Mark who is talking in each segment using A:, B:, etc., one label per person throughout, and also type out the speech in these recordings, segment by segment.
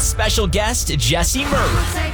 A: special guest, Jesse Murray.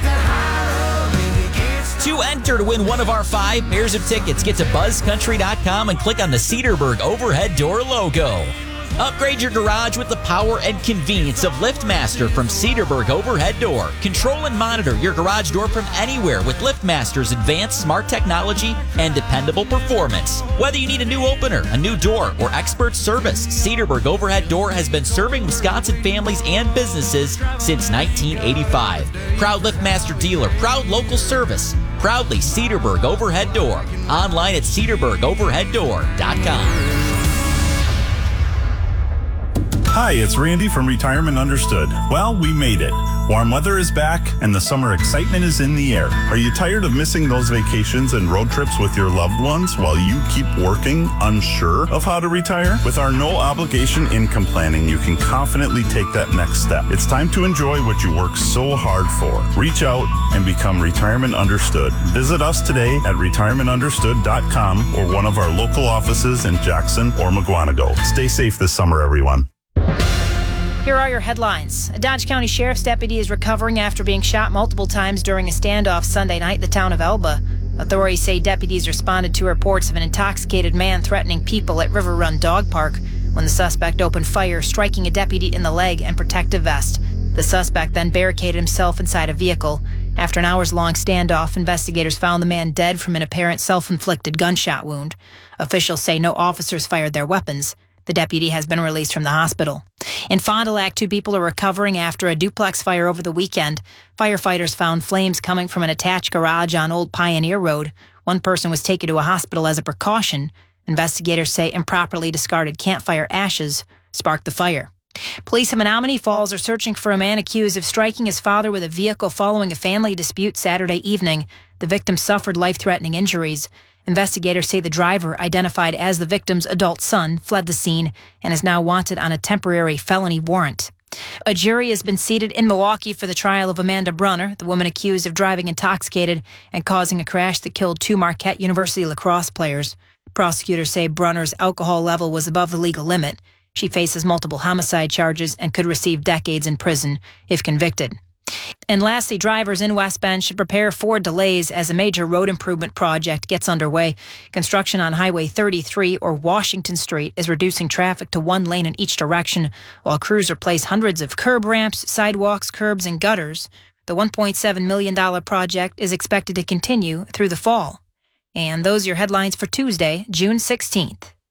A: To enter to win one of our 5 pairs of tickets, get to buzzcountry.com and click on the Cedarburg overhead door logo. Upgrade your garage with the power and convenience of LiftMaster from Cedarburg Overhead Door. Control and monitor your garage door from anywhere with LiftMaster's advanced smart technology and dependable performance. Whether you need a new opener, a new door, or expert service, Cedarburg Overhead Door has been serving Wisconsin families and businesses since 1985. Proud LiftMaster dealer, proud local service. Proudly Cedarburg Overhead Door. Online at cedarburgoverheaddoor.com.
B: Hi, it's Randy from Retirement Understood. Well, we made it. Warm weather is back and the summer excitement is in the air. Are you tired of missing those vacations and road trips with your loved ones while you keep working, unsure of how to retire? With our no obligation income planning, you can confidently take that next step. It's time to enjoy what you work so hard for. Reach out and become Retirement Understood. Visit us today at retirementunderstood.com or one of our local offices in Jackson or Mugwanago. Stay safe this summer, everyone.
C: Here are your headlines. A Dodge County Sheriff's deputy is recovering after being shot multiple times during a standoff Sunday night in the town of Elba. Authorities say deputies responded to reports of an intoxicated man threatening people at River Run Dog Park when the suspect opened fire, striking a deputy in the leg and protective vest. The suspect then barricaded himself inside a vehicle. After an hours-long standoff, investigators found the man dead from an apparent self-inflicted gunshot wound. Officials say no officers fired their weapons. The deputy has been released from the hospital. In Fond du Lac, 2 people are recovering after a duplex fire over the weekend. Firefighters found flames coming from an attached garage on Old Pioneer Road. One person was taken to a hospital as a precaution. Investigators say improperly discarded campfire ashes sparked the fire. Police in Menominee Falls are searching for a man accused of striking his father with a vehicle following a family dispute Saturday evening. The victim suffered life-threatening injuries. Investigators say the driver, identified as the victim's adult son, fled the scene and is now wanted on a temporary felony warrant. A jury has been seated in Milwaukee for the trial of Amanda Brunner, the woman accused of driving intoxicated and causing a crash that killed 2 Marquette University lacrosse players. Prosecutors say Brunner's alcohol level was above the legal limit. She faces multiple homicide charges and could receive decades in prison if convicted. And lastly, drivers in West Bend should prepare for delays as a major road improvement project gets underway. Construction on Highway 33 or Washington Street is reducing traffic to 1 lane in each direction, while crews replace hundreds of curb ramps, sidewalks, curbs, and gutters. The $1.7 million project is expected to continue through the fall. And those are your headlines for Tuesday, June 16th.